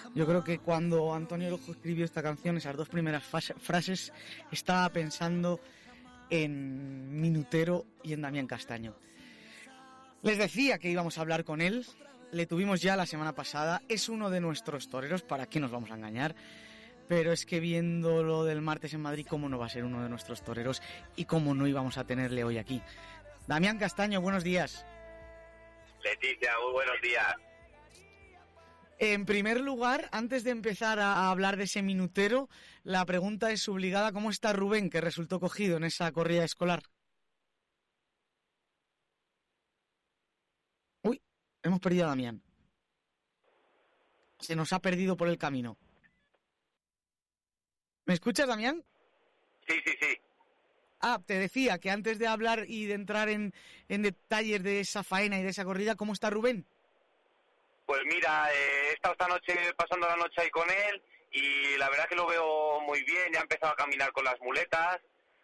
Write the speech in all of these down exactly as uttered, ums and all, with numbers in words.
Yo creo que cuando Antonio Orojo escribió esta canción, esas dos primeras frases, estaba pensando en Minutero y en Damián Castaño. Les decía que íbamos a hablar con él, le tuvimos ya la semana pasada, es uno de nuestros toreros, ¿para qué nos vamos a engañar? Pero es que viendo lo del martes en Madrid, ¿cómo no va a ser uno de nuestros toreros? Y cómo no íbamos a tenerle hoy aquí. Damián Castaño, buenos días. Leticia, muy buenos días. En primer lugar, antes de empezar a hablar de ese minutero, la pregunta es obligada: ¿cómo está Rubén, que resultó cogido en esa corrida escolar? Uy, hemos perdido a Damián. Se nos ha perdido por el camino. ¿Me escuchas, Damián? Sí, sí, sí. Ah, te decía que antes de hablar y de entrar en, en detalles de esa faena y de esa corrida, ¿cómo está Rubén? Pues mira, eh, he estado esta noche pasando la noche ahí con él y la verdad que lo veo muy bien, ya ha empezado a caminar con las muletas,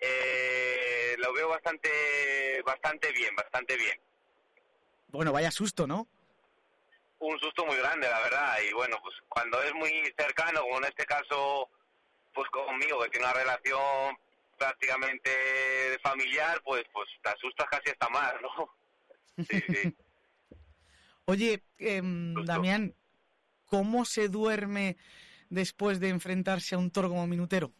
eh, lo veo bastante, bastante bien, bastante bien. Bueno, vaya susto, ¿no? Un susto muy grande, la verdad, y bueno, pues cuando es muy cercano, como en este caso, pues conmigo, que tiene una relación prácticamente familiar, pues pues te asustas casi hasta más, ¿no? Sí, sí. Oye, eh, Damián, ¿cómo se duerme después de enfrentarse a un toro como Minutero?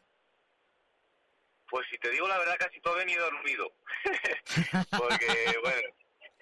Pues si te digo la verdad, casi todavía ni he dormido. Porque, bueno,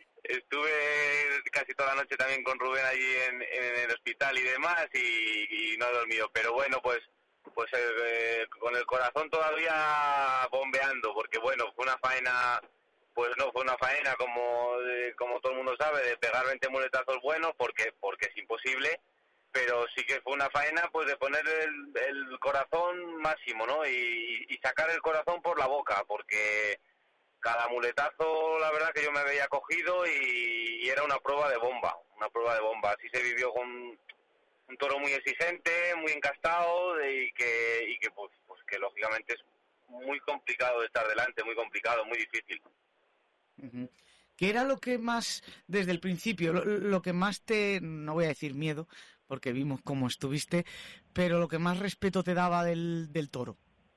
estuve casi toda la noche también con Rubén allí en, en el hospital y demás y, y no he dormido. Pero bueno, pues pues eh, con el corazón todavía bombeando, porque bueno, fue una faena, pues no fue una faena como eh, como todo el mundo sabe, de pegar veinte muletazos buenos, porque porque es imposible, pero sí que fue una faena pues de poner el, el corazón máximo, ¿no? Y, y sacar el corazón por la boca, porque cada muletazo, la verdad que yo me había cogido y, y era una prueba de bomba, una prueba de bomba. Así se vivió con un toro muy exigente, muy encastado y que y que pues, pues que lógicamente es muy complicado de estar delante, muy complicado, muy difícil. Uh-huh. ¿Qué era lo que más, desde el principio, lo, lo que más te, no voy a decir miedo, porque vimos cómo estuviste, pero lo que más respeto te daba del, del toro?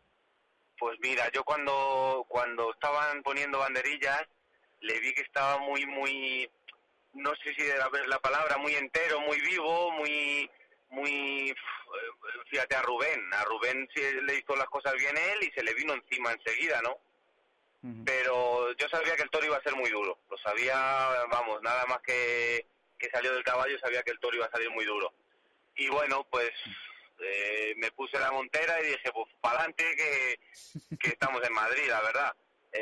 Pues mira, yo cuando cuando estaban poniendo banderillas, le vi que estaba muy, muy, no sé si era la palabra, muy entero, muy vivo, muy, muy, fíjate a Rubén, a Rubén sí le hizo las cosas bien él y se le vino encima enseguida, ¿no? Uh-huh. Pero yo sabía que el toro iba a ser muy duro, lo sabía, vamos, nada más que, que salió del caballo sabía que el toro iba a salir muy duro. Y bueno, pues eh, me puse la montera y dije, pues para adelante que, que estamos en Madrid, la verdad.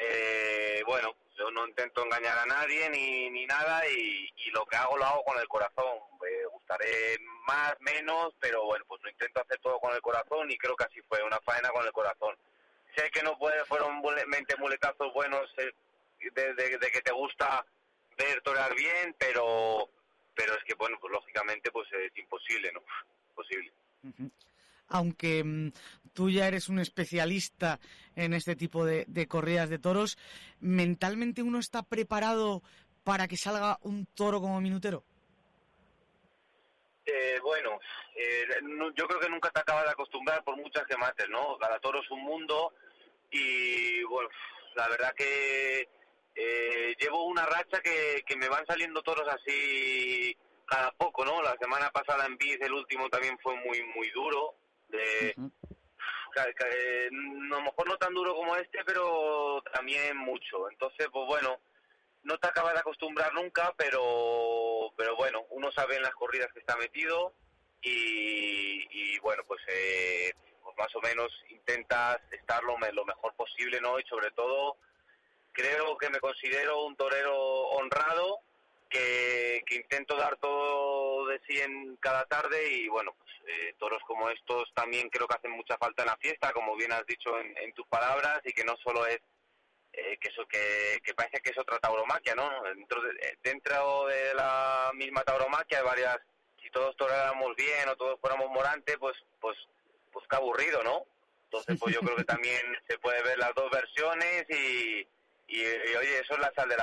Eh, bueno, yo no intento engañar a nadie ni, ni nada y, y lo que hago lo hago con el corazón. Me gustaré más, menos, pero bueno, pues lo intento hacer todo con el corazón y creo que así fue, una faena con el corazón. Sé que no puede, fueron veinte muletazos buenos eh, de, de, de que te gusta ver torear bien, pero pero es que bueno, pues lógicamente pues es imposible, ¿no? Posible. Uh-huh. Aunque mmm, tú ya eres un especialista en este tipo de, de corridas de toros, ¿mentalmente uno está preparado para que salga un toro como Minutero? Eh, bueno, eh, no, yo creo que nunca te acabas de acostumbrar por muchas que mates, ¿no? Cada toro es un mundo y bueno, la verdad que eh, llevo una racha que, que me van saliendo toros así cada poco, ¿no? La semana pasada en Biz el último también fue muy muy duro, de, uh-huh. que, que, a lo mejor no tan duro como este, pero también mucho. Entonces, pues bueno, no te acabas de acostumbrar nunca, pero pero bueno, uno sabe en las corridas que está metido y, y bueno, pues, eh, pues más o menos intentas estar lo, lo mejor posible, ¿no? Y sobre todo creo que me considero un torero honrado, que, que intento dar todo de sí en cada tarde y bueno, pues eh, toros como estos también creo que hacen mucha falta en la fiesta, como bien has dicho en, en tus palabras, y que no solo es eh, que eso que, que parece que es otra tauromaquia, ¿no? Dentro de, dentro de la misma tauromaquia hay varias, si todos toráramos bien o todos fuéramos Morante, pues pues pues qué aburrido, ¿no? Entonces pues yo creo que también se puede ver las dos versiones y, y, y oye, eso es la sal de la